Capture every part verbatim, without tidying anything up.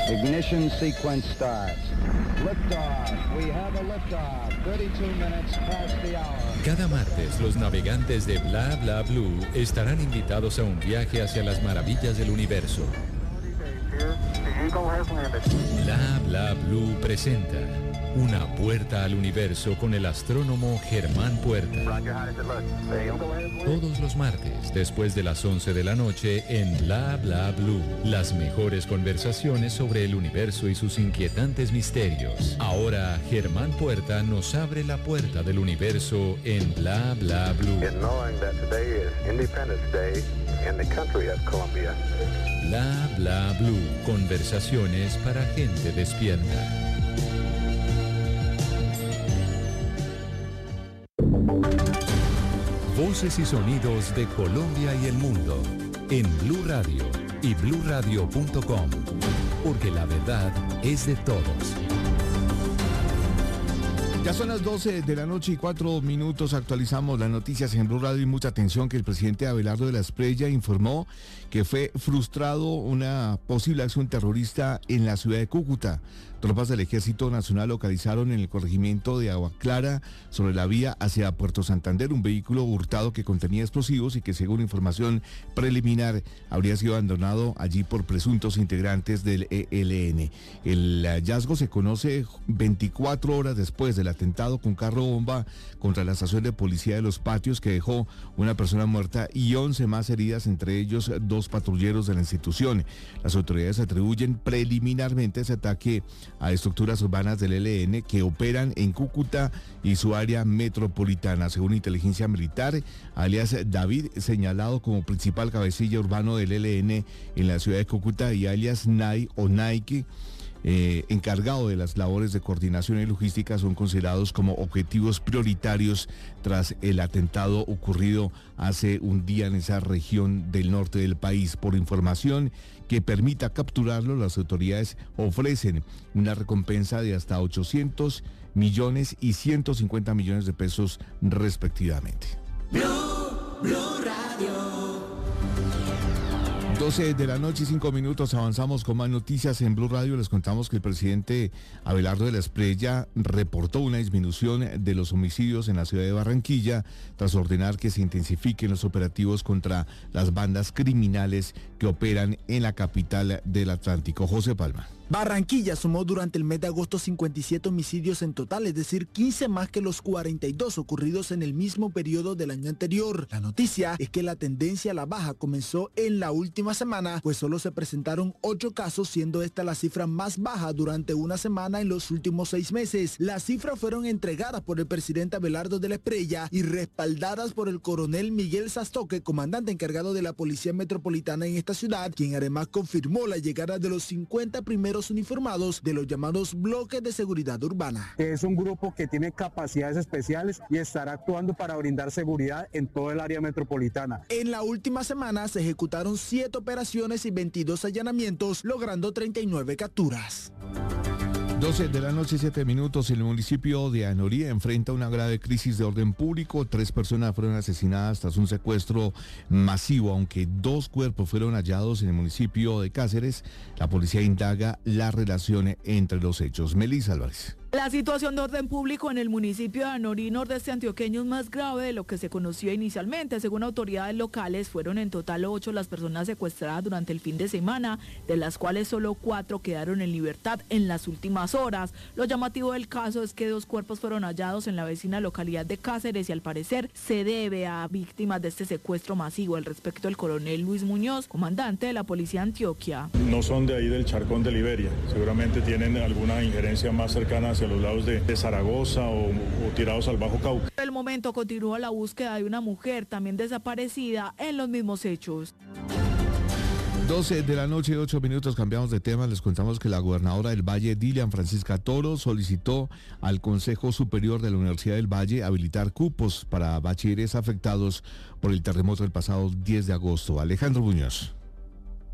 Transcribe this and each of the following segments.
Ignition sequence starts. Liftoff. We have a liftoff. thirty-two minutes past the hour. Cada martes, los navegantes de Bla Bla Blue estarán invitados a un viaje hacia las maravillas del universo. Bla Bla Blue presenta Una puerta al universo con el astrónomo Germán Puerta. Todos los martes, después de las once de la noche, en Bla Bla Blue. Las mejores conversaciones sobre el universo y sus inquietantes misterios. Ahora, Germán Puerta nos abre la puerta del universo en Bla Bla Blue. Bla Bla Blue. Conversaciones para gente despierta. Voces y sonidos de Colombia y el mundo en Blue Radio y blue radio punto com, porque la verdad es de todos. Ya son las doce de la noche y cuatro minutos. Actualizamos las noticias en Blue Radio y mucha atención que el presidente Abelardo de la Espriella informó que fue frustrado una posible acción terrorista en la ciudad de Cúcuta. Tropas del Ejército Nacional localizaron en el corregimiento de Agua Clara, sobre la vía hacia Puerto Santander, un vehículo hurtado que contenía explosivos y que, según información preliminar, habría sido abandonado allí por presuntos integrantes del E L N. El hallazgo se conoce veinticuatro horas después del atentado con carro bomba contra la estación de policía de Los Patios, que dejó una persona muerta y once más heridas, entre ellos dos patrulleros de la institución. Las autoridades atribuyen preliminarmente ese ataque a estructuras urbanas del E L N que operan en Cúcuta y su área metropolitana. Según inteligencia militar, alias David, señalado como principal cabecilla urbano del E L N en la ciudad de Cúcuta, y alias Nai o Nike, Eh, encargado de las labores de coordinación y logística, son considerados como objetivos prioritarios tras el atentado ocurrido hace un día en esa región del norte del país. Por información que permita capturarlo, las autoridades ofrecen una recompensa de hasta ochocientos millones y ciento cincuenta millones de pesos respectivamente. Blue, Blue Radio. doce de la noche y cinco minutos, avanzamos con más noticias en Blue Radio. Les contamos que el presidente Abelardo de la Espriella reportó una disminución de los homicidios en la ciudad de Barranquilla tras ordenar que se intensifiquen los operativos contra las bandas criminales que operan en la capital del Atlántico. José Palma. Barranquilla sumó durante el mes de agosto cincuenta y siete homicidios en total, es decir, quince más que los cuarenta y dos ocurridos en el mismo periodo del año anterior. La noticia es que la tendencia a la baja comenzó en la última semana, pues solo se presentaron ocho casos, siendo esta la cifra más baja durante una semana en los últimos seis meses. Las cifras fueron entregadas por el presidente Abelardo de la Espriella y respaldadas por el coronel Miguel Sastoque, comandante encargado de la Policía Metropolitana en esta ciudad, quien además confirmó la llegada de los cincuenta primeros uniformados de los llamados bloques de seguridad urbana. Es un grupo que tiene capacidades especiales y estará actuando para brindar seguridad en todo el área metropolitana. En la última semana se ejecutaron siete operaciones y veintidós allanamientos, logrando treinta y nueve capturas. doce de la noche, siete minutos. El municipio de Anorí enfrenta una grave crisis de orden público. Tres personas fueron asesinadas tras un secuestro masivo, aunque dos cuerpos fueron hallados en el municipio de Cáceres. La policía indaga la relación entre los hechos. Melissa Álvarez. La situación de orden público en el municipio de Anorí, nordeste antioqueño, es más grave de lo que se conoció inicialmente. Según autoridades locales, fueron en total ocho las personas secuestradas durante el fin de semana, de las cuales solo cuatro quedaron en libertad en las últimas horas. Lo llamativo del caso es que dos cuerpos fueron hallados en la vecina localidad de Cáceres y al parecer se debe a víctimas de este secuestro masivo. Al respecto, el coronel Luis Muñoz, comandante de la policía de Antioquia. No son de ahí del Charcón de Liberia, seguramente tienen alguna injerencia más cercana hacia los lados de, de Zaragoza o, o tirados al Bajo Cauca. Por el momento continúa la búsqueda de una mujer también desaparecida en los mismos hechos. doce de la noche y ocho minutos, cambiamos de tema. Les contamos que la gobernadora del Valle, Dilian Francisca Toro, solicitó al Consejo Superior de la Universidad del Valle habilitar cupos para bachilleres afectados por el terremoto del pasado diez de agosto. Alejandro Muñoz.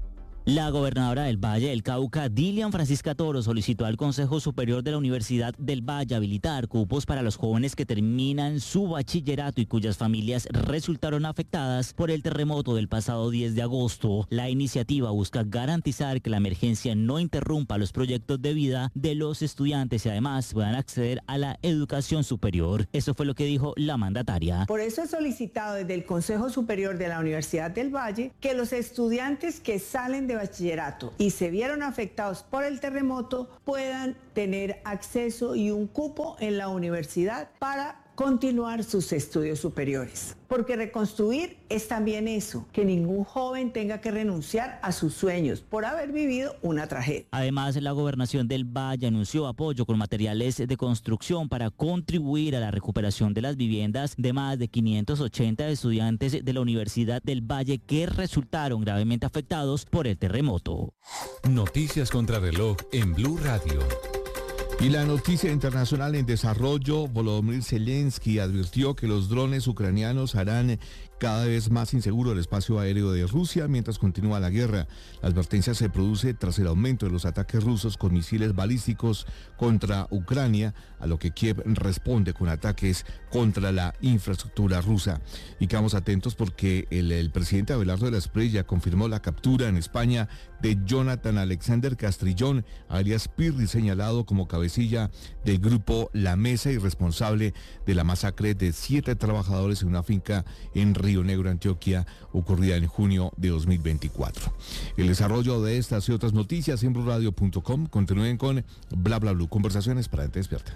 La gobernadora del Valle del Cauca, Dilian Francisca Toro, solicitó al Consejo Superior de la Universidad del Valle habilitar cupos para los jóvenes que terminan su bachillerato y cuyas familias resultaron afectadas por el terremoto del pasado diez de agosto. La iniciativa busca garantizar que la emergencia no interrumpa los proyectos de vida de los estudiantes y además puedan acceder a la educación superior. Eso fue lo que dijo la mandataria. Por eso he solicitado desde el Consejo Superior de la Universidad del Valle que los estudiantes que salen de bachillerato y se vieron afectados por el terremoto puedan tener acceso y un cupo en la universidad para continuar sus estudios superiores. Porque reconstruir es también eso, que ningún joven tenga que renunciar a sus sueños por haber vivido una tragedia. Además, la gobernación del Valle anunció apoyo con materiales de construcción para contribuir a la recuperación de las viviendas de más de quinientos ochenta estudiantes de la Universidad del Valle que resultaron gravemente afectados por el terremoto. Noticias contra reloj en Blue Radio. Y la noticia internacional en desarrollo, Volodymyr Zelensky advirtió que los drones ucranianos harán cada vez más inseguro el espacio aéreo de Rusia mientras continúa la guerra. La advertencia se produce tras el aumento de los ataques rusos con misiles balísticos contra Ucrania, a lo que Kiev responde con ataques contra la infraestructura rusa. Y quedamos atentos porque el, el presidente Abelardo de la Espriella confirmó la captura en España de Jonathan Alexander Castrillón, alias Pirri, señalado como cabecilla del grupo La Mesa y responsable de la masacre de siete trabajadores en una finca en Río Negro, Antioquia, ocurrida en junio de dos mil veinticuatro. El desarrollo de estas y otras noticias en blue radio punto com. Continúen con Bla Bla Blue, conversaciones para gente despierta.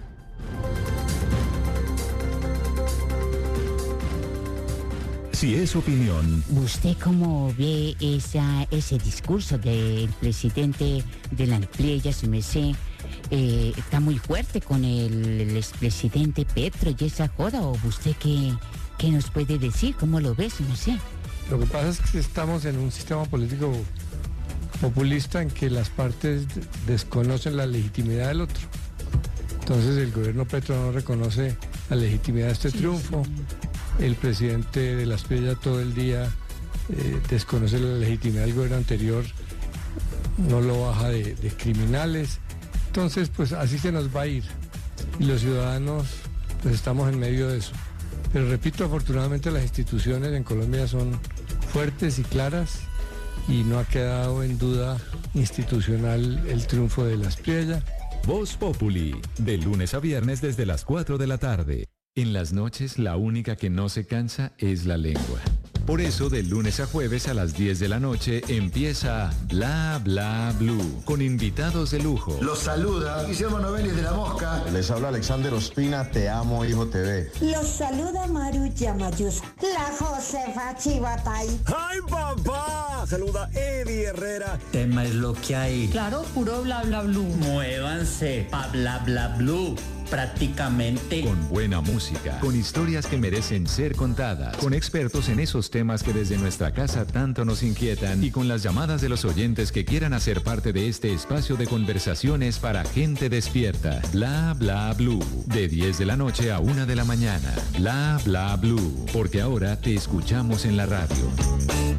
Si es opinión. ¿Usted cómo ve esa, ese discurso del presidente de la Espriella, su merced? Eh, ¿Está muy fuerte con el, el expresidente Petro y esa joda? ¿O usted qué, qué nos puede decir? ¿Cómo lo ve, su merced? Lo que pasa es que estamos en un sistema político populista en que las partes desconocen la legitimidad del otro. Entonces el gobierno Petro no reconoce la legitimidad de este sí, triunfo. Sí. El presidente de la Espriella todo el día eh, desconoce la legitimidad del gobierno anterior, no lo baja de, de criminales. Entonces, pues así se nos va a ir. Y los ciudadanos, pues estamos en medio de eso. Pero repito, afortunadamente las instituciones en Colombia son fuertes y claras y no ha quedado en duda institucional el triunfo de la Espriella. Voz Populi, de lunes a viernes desde las cuatro de la tarde. En las noches, la única que no se cansa es la lengua. Por eso, de lunes a jueves a las diez de la noche empieza Bla Bla Blue, con invitados de lujo. Los saluda Guillermo Novelli de La Mosca. Les habla Alexander Ospina, Te Amo Hijo T V. Los saluda Maru Yamayus, la Josefa Chivatay. ¡Ay, papá! Saluda Eddie Herrera. Tema es lo que hay. Claro, puro Bla Bla Blue. Muévanse pa' Bla Bla Blue. Prácticamente. Con buena música, con historias que merecen ser contadas, con expertos en esos temas que desde nuestra casa tanto nos inquietan y con las llamadas de los oyentes que quieran hacer parte de este espacio de conversaciones para gente despierta. Bla Bla Blue, de diez de la noche a una de la mañana. Bla Bla Blue, porque ahora te escuchamos en la radio.